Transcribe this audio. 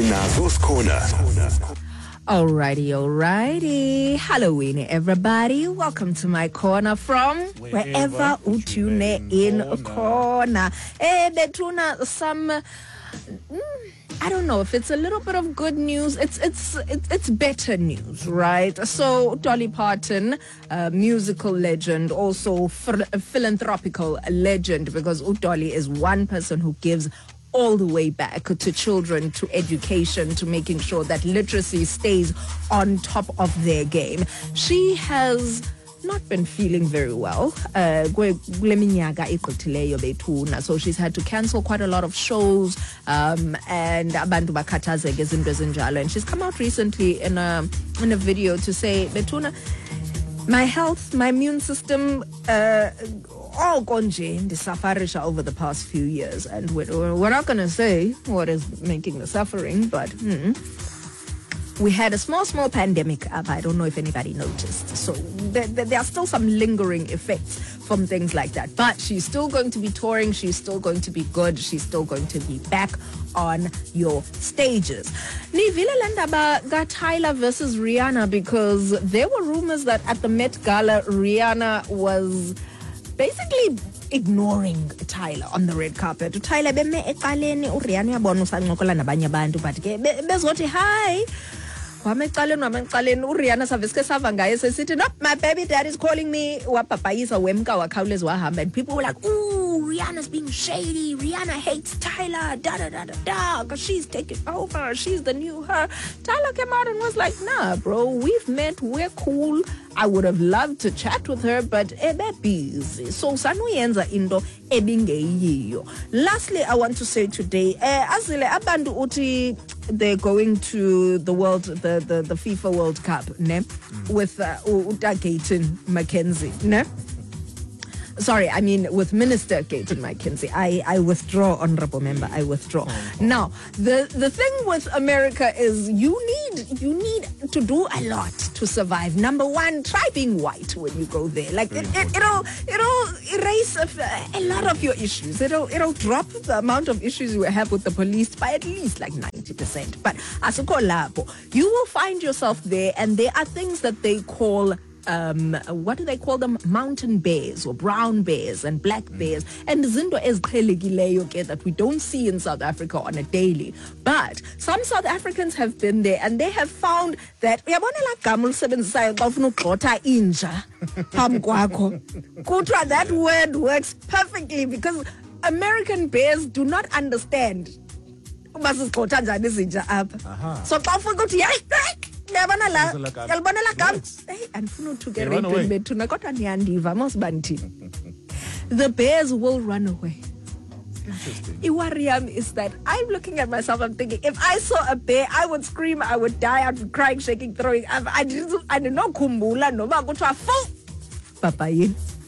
Sinazo's Corner. Alrighty. Halloween, everybody. Welcome to my corner from wherever you tune in corner. Betuna, some... I don't know if it's a little bit of good news. It's better news, right? So Dolly Parton, musical legend, also philanthropical legend, because Dolly is one person who gives all the way back to children, to education, to making sure that literacy stays on top of their game. She has not been feeling very well. So she's had to cancel quite a lot of shows, and and she's come out recently in a video to say, Betuna, my health, my immune system, all gone in the safarisha over the past few years, and we're not going to say what is making the suffering, but we had a small pandemic up. I don't know if anybody noticed. So there are still some lingering effects from things like that. But she's still going to be touring. She's still going to be good. She's still going to be back on your stages. Nivila Landaba got Tyler versus Rihanna, because there were rumors that at the Met Gala, Rihanna was basically ignoring Tyler on the red carpet. Tyler beme eqaleni uRihanna uyabona usancokola nabanye abantu, but ke bezothi hi uRihanna saveske sava ngaye sesithi, no, my baby dad is calling me, wapapayisa wemka wakhawuleza wahamba, and people were like, ooh, Rihanna's being shady, Rihanna hates Tyler, because she's taking over, she's the new her. Tyler came out and was like, nah bro, we've met, we're cool, I would have loved to chat with her, but busy. So sanuyenza into ebingeyiyo. Lastly, I want to say today, azile abantu uthi they're going to the FIFA World Cup, ne? With Uta Gayton Mackenzie, ne? Sorry, I mean with Minister Gayton Mackenzie. I withdraw, honorable member. I withdraw. Now, the thing with America is you need to do a lot to survive. Number one, try being white when you go there. Like it'll erase a lot of your issues. It'll drop the amount of issues you have with the police by at least like 90%. But asuko lapho, you will find yourself there, and there are things that they call what do they call them? Mountain bears or brown bears and black bears. And zinto eziqhelekileyo ke that we don't see in South Africa on a daily. But some South Africans have been there, and they have found that uyabona la gama ulisebenzisayo xa ufuna ugxotha inja phambi kwakho. Kuthiwa that word works perfectly, because American bears do not understand uba sizigxotha njani izinja apha. So xa ufuna ukuthi yabona la gama andifuna uthukela ibheni bethuna kodwa niyandiva mosibanti. The bears will run away. Iwariam is that I'm looking at myself, I'm thinking, if I saw a bear, I would scream, I would die, I'd be crying, shaking, throwing. I did not kumbula, no, but go to a full papayin.